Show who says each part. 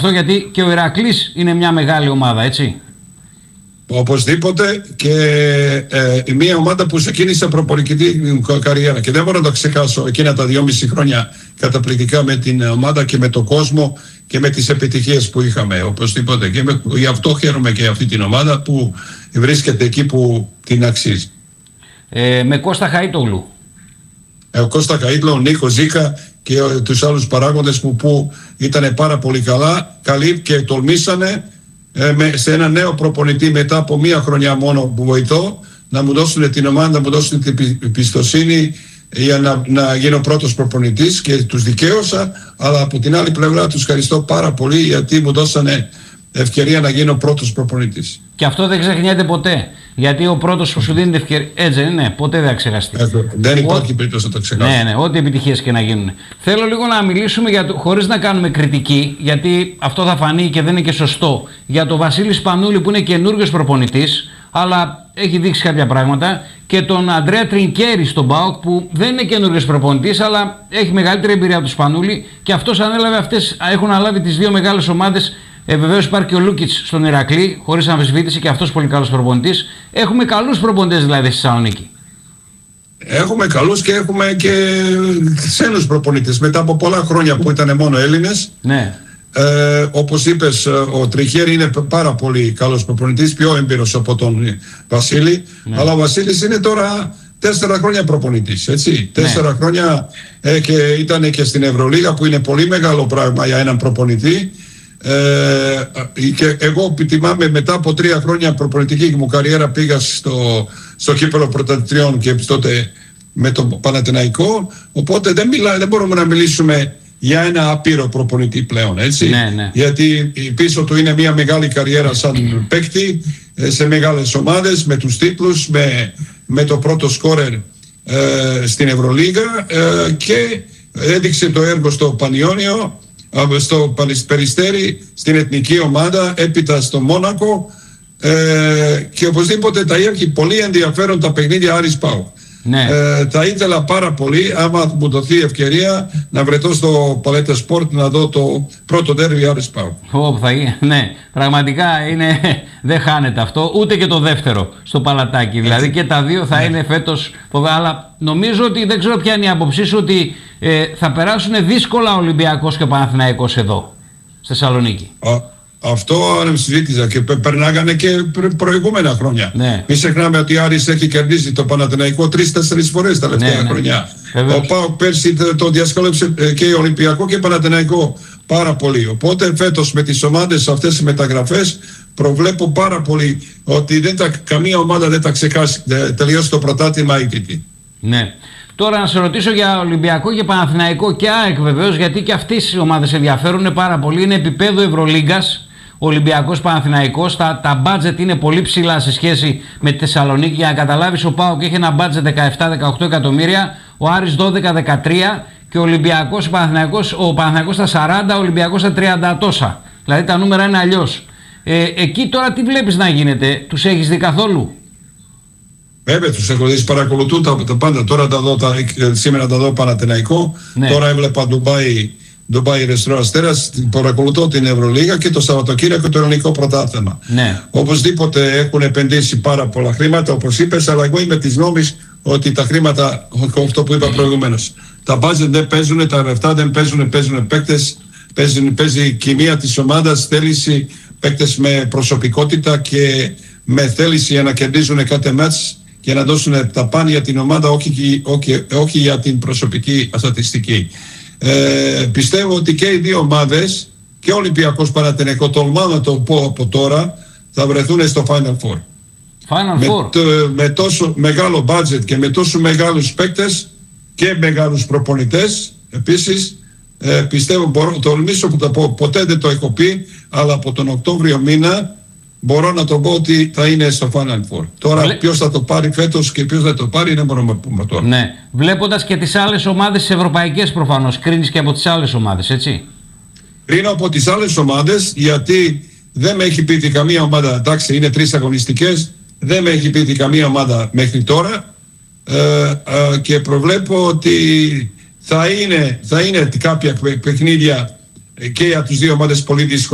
Speaker 1: αυτό, γιατί και ο Ηρακλής είναι μια μεγάλη ομάδα, έτσι.
Speaker 2: Οπωσδήποτε, και μια ομάδα που ξεκίνησε προπονητική καριέρα και δεν μπορώ να το ξεχάσω εκείνα τα 2,5 χρόνια καταπληκτικά με την ομάδα και με τον κόσμο και με τις επιτυχίες που είχαμε. Οπωσδήποτε, και γι' αυτό χαίρομαι και αυτή την ομάδα που βρίσκεται εκεί που την αξίζει.
Speaker 1: Με Κώστα Χαΐτογλου.
Speaker 2: Ο Κώστα Χαΐτογλου, ο Νίκο Ζήκα και τους άλλους παράγοντες που ήταν πάρα πολύ καλοί και τολμήσανε σε ένα νέο προπονητή μετά από μία χρονιά μόνο που βοηθώ να μου δώσουν την ομάδα, να μου δώσουν την πιστοσύνη για να γίνω πρώτος προπονητής, και τους δικαίωσα, αλλά από την άλλη πλευρά τους ευχαριστώ πάρα πολύ γιατί μου δώσανε ευκαιρία να γίνω πρώτος προπονητής.
Speaker 1: Και αυτό δεν ξεχνιέται ποτέ, γιατί ο πρώτος που σου δίνει την ευκαιρία, έτσι δεν είναι, ποτέ δεν θα ξεχαστεί.
Speaker 2: Δεν υπάρχει περίπτωση να το ξεχάσω.
Speaker 1: Ναι, ό,τι επιτυχίες και να γίνουν. Θέλω λίγο να μιλήσουμε, χωρίς να κάνουμε κριτική, γιατί αυτό θα φανεί και δεν είναι και σωστό, για τον Βασίλη Σπανούλη που είναι καινούριος προπονητής, αλλά έχει δείξει κάποια πράγματα, και τον Αντρέα Τρινκέρι στον ΠΑΟΚ που δεν είναι καινούριος προπονητής, αλλά έχει μεγαλύτερη εμπειρία από τον Σπανούλη, και αυτός ανέλαβε έχουν αναλάβει τις δύο μεγάλες ομάδες. Βεβαίως υπάρχει και ο Λούκιτς στον Ηρακλή, χωρίς αμφισβήτηση, και αυτός πολύ καλός προπονητής. Έχουμε καλούς προπονητές δηλαδή στη Θεσσαλονίκη.
Speaker 2: Έχουμε καλούς και έχουμε και ξένους προπονητές μετά από πολλά χρόνια που ήταν μόνο Έλληνες.
Speaker 1: Ναι.
Speaker 2: Όπως είπες, ο Τριχέρη είναι πάρα πολύ καλός προπονητής, πιο έμπειρος από τον Βασίλη. Ναι. Αλλά ο Βασίλης είναι τώρα 4 χρόνια προπονητής, έτσι. 4 χρόνια και ήταν και στην Ευρωλίγα, που είναι πολύ μεγάλο πράγμα για έναν προπονητή. Και εγώ θυμάμαι, μετά από 3 χρόνια προπονητική μου καριέρα πήγα στο κύπελλο πρωταθλητριών και τότε με τον Παναθηναϊκό, οπότε δεν μπορούμε να μιλήσουμε για ένα απείρο προπονητή πλέον, έτσι.
Speaker 1: Ναι.
Speaker 2: Γιατί πίσω του είναι μια μεγάλη καριέρα σαν παίκτη σε μεγάλες ομάδες, με τους τίτλους, με το πρώτο σκόρερ στην Ευρωλίγα, και έδειξε το έργο στο Πανιόνιο, στο Περιστέρι, στην εθνική ομάδα, έπειτα στο Μόνακο, και οπωσδήποτε τα έχει πολύ ενδιαφέρον τα παιχνίδια Άρης ΠΑΟΚ.
Speaker 1: Ναι.
Speaker 2: Θα ήθελα πάρα πολύ, άμα μου δοθεί ευκαιρία, να βρεθώ στο Παλέτα Σπορτ να δω το πρώτο ντέρμπι Άρης ΠΑΟΚ.
Speaker 1: Ναι, πραγματικά δεν χάνεται αυτό, ούτε και το δεύτερο στο Παλατάκι. Δηλαδή και τα δύο θα είναι φέτος. Αλλά νομίζω ότι, δεν ξέρω ποια είναι η άποψή σου, ότι θα περάσουν δύσκολα ο Ολυμπιακός και ο Παναθηναϊκός εδώ, στη Θεσσαλονίκη.
Speaker 2: Αυτό αναμφισβήτησα και περνάγανε και προηγούμενα χρόνια.
Speaker 1: Ναι.
Speaker 2: Μην ξεχνάμε ότι ο Άρης έχει κερδίσει το Παναθηναϊκό 3-4 φορές τα τελευταία χρονιά. Ο ΠΑΟΚ πέρσι το διασκόλεψε και Ολυμπιακό και Παναθηναϊκό πάρα πολύ. Οπότε φέτος με τις ομάδες αυτές τις μεταγραφές προβλέπω πάρα πολύ ότι καμία ομάδα δεν θα ξεχάσει, τελειώσει το πρωτάθλημα ήττητη.
Speaker 1: Ναι. Τώρα να σε ρωτήσω για Ολυμπιακό και Παναθηναϊκό και ΑΕΚ βεβαίως, γιατί και αυτές οι ομάδες ενδιαφέρουν πάρα πολύ. Είναι επίπεδο Ευρωλίγκας. Ολυμπιακός, Παναθηναϊκός, τα budget είναι πολύ ψηλά σε σχέση με τη Θεσσαλονίκη. Για να καταλάβεις, ο ΠΑΟΚ έχει ένα budget 17-18 εκατομμύρια, ο Άρης 12-13 και ο Ολυμπιακός, ο Παναθηναϊκός στα 40, ο Ολυμπιακός στα 30 τόσα. Δηλαδή τα νούμερα είναι αλλιώς. Εκεί τώρα τι βλέπεις να γίνεται, τους έχεις δει καθόλου?
Speaker 2: Βέβαια, τους έχω δει, παρακολουθούν τα πάντα. Τώρα σήμερα τα δω Παναθηναϊκό,
Speaker 1: ναι.
Speaker 2: Τώρα έβλεπα Ντουμπάι Ρεστρό Αστέρας, παρακολουθώ την Ευρωλίγα και το Σαββατοκύριακο το ελληνικό πρωτάθλημα.
Speaker 1: Ναι.
Speaker 2: Οπωσδήποτε έχουν επενδύσει πάρα πολλά χρήματα, όπως είπες, αλλά εγώ είμαι της νόμης ότι τα χρήματα, αυτό που είπα προηγουμένως, τα budget δεν παίζουν, τα λεφτά δεν παίζουν παίκτες, παίζει η κοινία της ομάδας, θέληση, παίκτες με προσωπικότητα και με θέληση για να κερδίζουν κάθε μάτς και να δώσουν τα πάνε για την ομάδα, όχι για την προσωπική στατιστική. Πιστεύω ότι και οι δύο ομάδες, και ο Ολυμπιακός Παναθηναϊκός, τολμάω να το πω από τώρα, θα βρεθούν στο Final Four. Με τόσο μεγάλο budget και με τόσο μεγάλους παίκτες και μεγάλους προπονητές επίσης, πιστεύω, μπορώ, τολμήσω που το πω, ποτέ δεν το έχω πει, αλλά από τον Οκτώβριο μήνα μπορώ να το πω ότι θα είναι στο Final Four. Τώρα ποιος θα το πάρει φέτος και ποιος δεν το πάρει δεν μπορούμε να πούμε τώρα.
Speaker 1: Ναι. Βλέποντας και τις άλλες ομάδες, τις ευρωπαϊκές προφανώς, κρίνεις και από τις άλλες ομάδες, έτσι?
Speaker 2: Κρίνω από τις άλλες ομάδες, γιατί δεν με έχει πείθει καμία ομάδα, εντάξει είναι 3 αγωνιστικές, δεν με έχει πείθει καμία ομάδα μέχρι τώρα, και προβλέπω ότι θα είναι κάποια παιχνίδια και για τις δύο ομάδες πολύ δύσκολα.